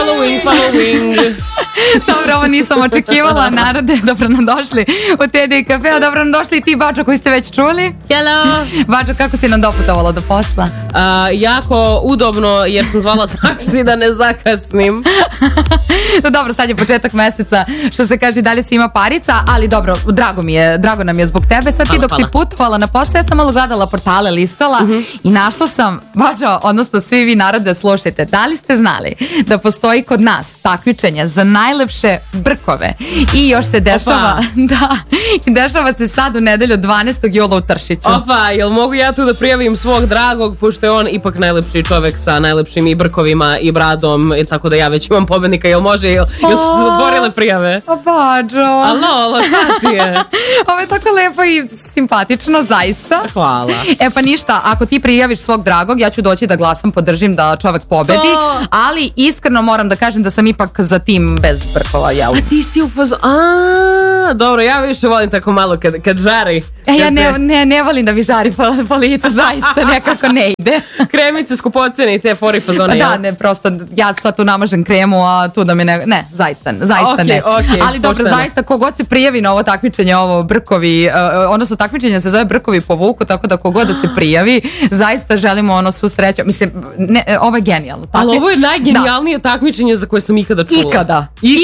following. Dobro, ovo nisam očekivala. Narode, dobro nam došli u TD Cafe. Dobro nam došli i ti, Bačo, koji ste već čuli. Hello. Bačo, kako si nam doputovala do posla? Jako udobno, jer sam zvala taksi da ne zakasnim. Dobro, sad je početak meseca, što se kaže, dalje si ima parica, ali dobro, drago nam je zbog tebe. Sad ti dok si putovala na posao, ja sam malo gledala portale, listala i našla sam, Bačo, odnosno svi vi, narode, slušajte, da li ste znali da postoji kod nas takmičenje za najlepše brkove i još se dešava, dešava se sad u nedelju 12. jula u Tršiću. Opa, jel mogu ja tu da prijavim svog dragog, pošto je on ipak najlepši čovek sa najlepšim i brkovima i bradom, i tako da ja već imam pobednika, jel može, jel su se zatvorile prijave? O, Bađo. Alo, šta ti je? Ovo je tako lepo i simpatično, zaista. Hvala. E pa ništa, ako ti prijaviš svog dragog, ja ću doći da glasam, podržim da čovek pobedi, ali iskreno moram da kažem da sam ipak za tim bez brkova, jel? A ti si u fazu... Dobro, ja više volim tako malo kad žari. Ja ne volim da mi žari po licu, zaista nekako ne ide. Kremice skupocene i te fori fazone, jel? Da, ne, prosto ja sad tu namažem kremu, a tu da mi ne, zaista ne. Okay, ali dobro, zaista, kogod se prijavi na ovo takmičenje, ovo brkovi, odnosno takmičenje se zove brkovi po vuku, tako da kogod da se prijavi, zaista želimo svu sreću. Mislim, ovo je genijalno. Ali ovo je najgenijalnije takmičenje za koje sam ikada čula.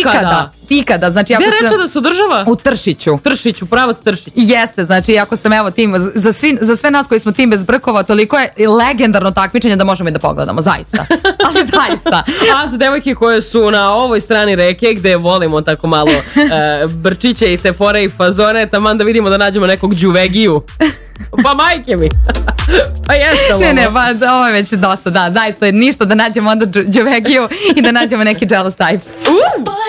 Ikada. Znači, gde reče da se održava? U Tršiću. Tršiću, pravac Tršić. Jeste, znači ako sam evo tim, za sve nas koji smo tim bez brkova, toliko je legendarno takmičenje da možemo i da pogledamo, zaista. Ali zaista. A za devojke koje su na ovoj strani reke, gde volimo tako malo brčiće i te fore i fazone, taman da vidimo da nađemo nekog đuvegiju. Pa majke mi. Pa jeste ovo. Ne, pa ovo je već dosta, da, zaista ništa da nađemo onda đuvegiju i da nađemo neki jealous type.